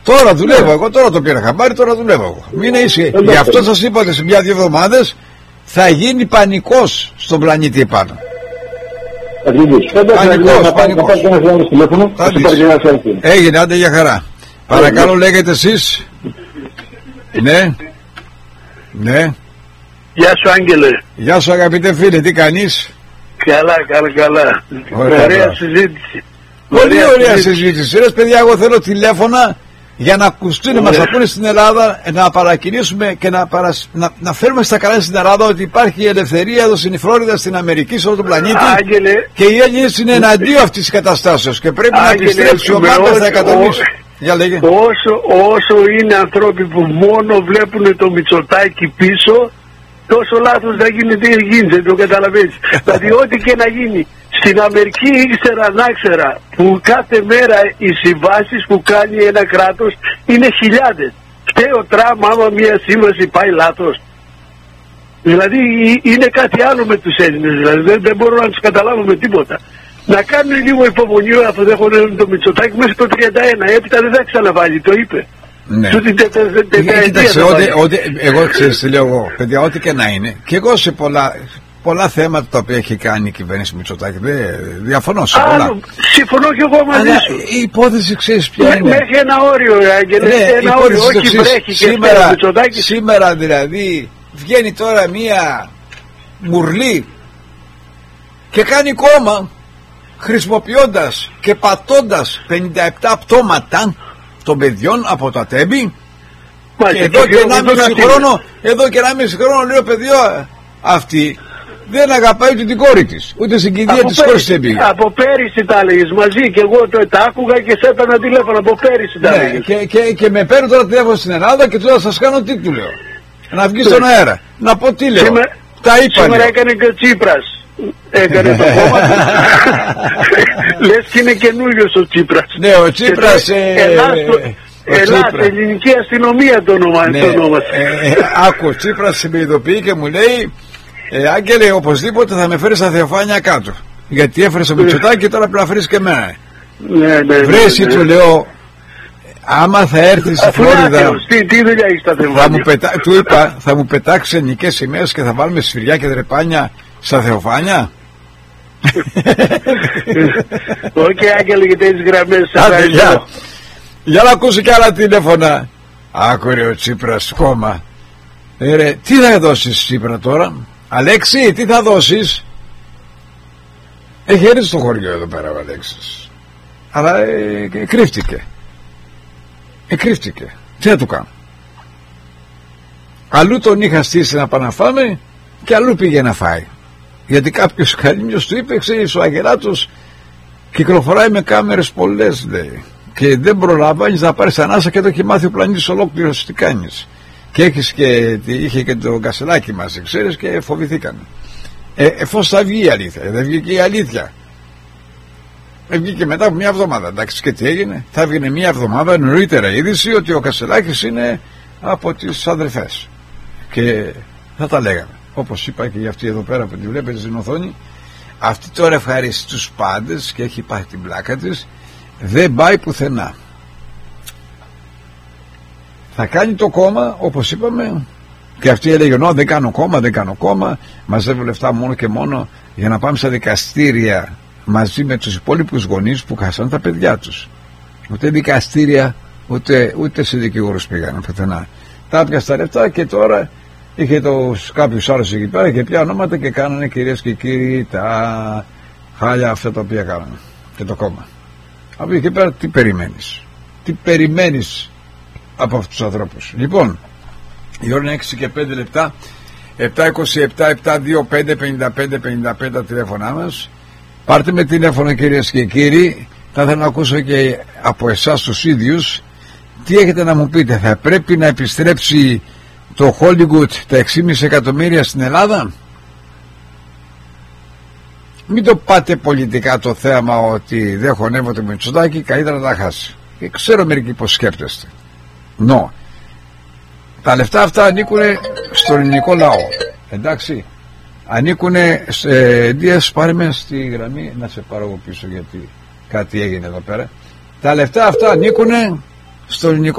Τώρα δουλεύω εγώ, τώρα το πήρα χαμπάρι, τώρα δουλεύω εγώ. Μην είσαι. Γι' αυτό σας είπα ότι σε μια-δύο εβδομάδες θα γίνει πανικός στον πλανήτη επάνω. Πανικός. Έγινε, άντε για χαρά. Παρακαλώ, λέγετε εσείς. Ναι. Ναι. Γεια σου, Άγγελε. Γεια σου, αγαπητέ φίλε, τι κάνεις? Καλά. Ωραία συζήτηση. Πολύ ωραία συζήτηση. Ρε παιδιά, εγώ θέλω τηλέφωνα για να ακουστούν, να μας ακούνε στην Ελλάδα, να παρακινήσουμε και να φέρουμε στα καλά στην Ελλάδα ότι υπάρχει ελευθερία εδώ στην Φλόριδα, στην Αμερική, σε όλο τον πλανήτη. Άγγελε, και οι Έλληνες είναι εναντίον αυτής της καταστάσεως και πρέπει να επιστρέψει ο Μάρκος στα εκατομμύρια. Για λέγε. Όσο είναι άνθρωποι που μόνο βλέπουν το Μητσοτάκη πίσω, τόσο λάθος θα γίνεται, το καταλαβαίνεις. Δηλαδή ό,τι και να γίνει. Στην Αμερική ήξερα που κάθε μέρα οι συμβάσεις που κάνει ένα κράτος είναι χιλιάδες. Φταίει ο Τραμπ άμα μια σύμβαση πάει λάθος? Δηλαδή είναι κάτι άλλο με τους Έλληνες, δηλαδή δεν μπορώ να τους καταλάβω με τίποτα. Να κάνουν λίγο υπομονή αφού δεν έχουν το Μητσοτάκη μέχρι το 31, έπειτα δεν θα ξαναβάλει, το είπε. Ναι. Κοίταξε, εγώ ξέρεις τι λέω εγώ, παιδιά, ό,τι και να είναι, και εγώ σε πολλά θέματα τα οποία έχει κάνει η κυβέρνηση Μητσοτάκη, διαφωνώ σε πολλά. Συμφωνώ και εγώ μαζί σου. Η υπόθεση ξέρεις ποια είναι? Μέχρι ένα όριο, Άγγελε, ένα όριο, όχι βρέχει και σήμερα, Μητσοτάκη. Σήμερα δηλαδή βγαίνει τώρα μία μουρλή και κάνει κόμμα χρησιμοποιώντας και πατώντας 57 πτώματα των παιδιών από το Ατέμπη. Και εδώ και 1,5 χρόνο λέει ο παιδιό αυτή δεν αγαπάει ούτε την κόρη της, ούτε στην κηδεία της κόρης της έμπηγε. Από πέρυσι τα έλεγες μαζί και εγώ τα άκουγα και σε έπαιρνα τηλέφωνο, από πέρυσι τα έλεγες. Και με παίρνω τώρα τηλέφωνο στην Ελλάδα και τώρα σας κάνω τι του λέω, να βγει στον αέρα, να πω τι λέω. Τα είπα. Σήμερα έκανε και ο Τσίπρας. Έκανε το κόμμα του. Λες και είναι καινούριος ο Τσίπρας. Ναι, ο Τσίπρας Ελλάς, ελληνική αστυνομία το ονόμασε. Άκου, ο Τσίπρας με ειδοποιεί και μου λέει Άγγελε, οπωσδήποτε θα με φέρεις στα Θεοφάνια κάτω, γιατί έφερες το Μητσοτάκη και τώρα πρέπει να φέρεις και εμένα. Βρέσει, του λέω, άμα θα έρθεις στη Φλόριδα, τι δουλειά έχεις στα Θεοφάνια? Του είπα, θα μου πετάξεις ελληνικές σημαίες και θα βάλουμε σφυριά και δρεπάνια στα Θεοφάνια. Οκ, Άγγελε, γιατί έχεις γραμμές. Για να ακούσει κι άλλα τηλέφωνα. Άκουρε ο Τσίπρας κόμμα. Τι θα δώσεις Τσίπρα τώρα? Αλέξη, τι θα δώσεις? Έχει έρθει στο χωριό εδώ πέρα ο Αλέξης, αλλά κρύφτηκε. Τι θα του κάνω? Αλλού τον είχα στήσει να πάει να φάμε και αλλού πήγε να φάει, γιατί κάποιος καλύμιος του είπε, ξέρεις, ο Αγεράτος κυκλοφοράει με κάμερες πολλές, λέει, και δεν προλαβαίνεις να πάρεις ανάσα και το έχει μάθει ο πλανήτης ολόκληρος τι κάνεις. Και είχε και το Κασελάκι μαζί, ξέρεις, και φοβηθήκανε. Εφόσον θα βγει η αλήθεια, δεν βγήκε η αλήθεια. Βγήκε μετά από μια εβδομάδα, εντάξει, και τι έγινε? Θα έβγαινε μια εβδομάδα νωρίτερα η είδηση ότι ο Κασελάκης είναι από τις αδερφές. Και θα τα λέγαμε. Όπως είπα και για αυτή εδώ πέρα που τη βλέπετε στην οθόνη, αυτή τώρα ευχαριστεί τους πάντες και έχει πάει την πλάκα της, δεν πάει πουθενά. Θα κάνει το κόμμα, όπως είπαμε, και αυτή έλεγε δεν κάνω κόμμα, μαζεύω λεφτά μόνο και μόνο για να πάμε στα δικαστήρια μαζί με τους υπόλοιπους γονείς που χάσαν τα παιδιά τους. Ούτε δικαστήρια, ούτε σε δικηγόρους πήγαν πουθενά. Τα έπιασε τα λεφτά και τώρα είχε κάποιους άλλους εκεί πέρα και πια ονόματα και κάνανε, κυρίες και κύριοι, τα χάλια αυτά τα οποία κάνανε και το κόμμα. Από εκεί πέρα τι περιμένεις από αυτούς τους ανθρώπους? Λοιπόν, η ώρα είναι 6 και 5 λεπτά, 727-725-55-55 τα τηλέφωνά μας. Πάρτε με τηλέφωνο, κυρίες και κύριοι. Θα ήθελα να ακούσω και από εσάς τους ίδιους τι έχετε να μου πείτε. Θα πρέπει να επιστρέψει το Hollywood τα 6,5 εκατομμύρια στην Ελλάδα? Μην το πάτε πολιτικά το θέαμα ότι δεν χωνεύω το Μητσοτάκη, καλύτερα να τα χάσει. Και ξέρω μερικοί πως σκέφτεστε. Τα λεφτά αυτά ανήκουν στον ελληνικό λαό, εντάξει, ανήκουν Δίας, πάρε με στη γραμμή να σε πάρω εγώ πίσω γιατί κάτι έγινε εδώ πέρα. Τα λεφτά αυτά ανήκουν στον ελληνικό